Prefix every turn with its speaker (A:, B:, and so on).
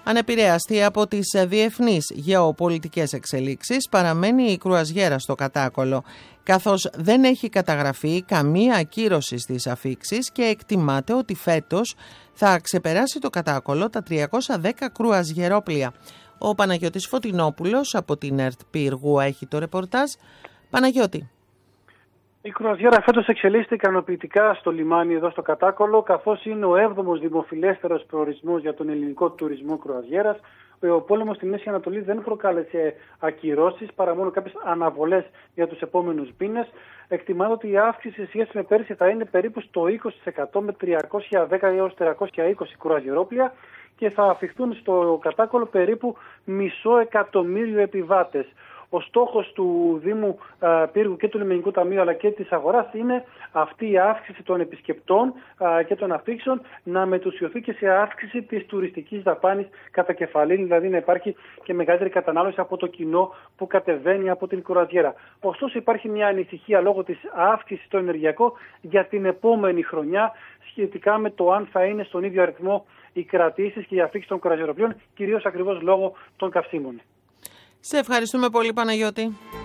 A: Ανεπηρέαστη από τις διεθνείς γεωπολιτικές εξελίξεις παραμένει η κρουαζιέρα στο Κατάκολο, καθώς δεν έχει καταγραφεί καμία ακύρωση στις αφίξεις και εκτιμάται ότι φέτος θα ξεπεράσει το Κατάκολο τα 310 κρουαζιερόπλοια. Ο Παναγιώτης Φωτεινόπουλος από την ΕΡΤ Πύργου έχει το ρεπορτάζ. Παναγιώτη.
B: Η κρουαζιέρα φέτος εξελίσσεται ικανοποιητικά στο λιμάνι εδώ στο Κατάκολο, καθώς είναι ο 7ος δημοφιλέστερος προορισμός για τον ελληνικό τουρισμό κρουαζιέρας. Ο πόλεμος στη Μέση Ανατολή δεν προκάλεσε ακυρώσεις, παρά μόνο κάποιες αναβολές για τους επόμενους μήνες. Εκτιμάται ότι η αύξηση σε σχέση με πέρυσι θα είναι περίπου στο 20% με 310 έως 320 κρουαζιερόπλοια και θα αφιχθούν στο Κατάκολο περίπου 500.000 επιβάτες. Ο στόχος του Δήμου Πύργου και του Λιμενικού Ταμείου αλλά και της αγοράς είναι αυτή η αύξηση των επισκεπτών και των αφίξεων να μετουσιωθεί και σε αύξηση της τουριστικής δαπάνης κατά κεφαλήν, δηλαδή να υπάρχει και μεγαλύτερη κατανάλωση από το κοινό που κατεβαίνει από την κρουαζιέρα. Ωστόσο υπάρχει μια ανησυχία λόγω της αύξησης στο ενεργειακό για την επόμενη χρονιά σχετικά με το αν θα είναι στον ίδιο αριθμό οι κρατήσεις και οι αφίξεις των κρουαζιεροπλοίων, κυρίως ακριβώς λόγω των καυσίμων.
A: Σε ευχαριστούμε πολύ, Παναγιώτη.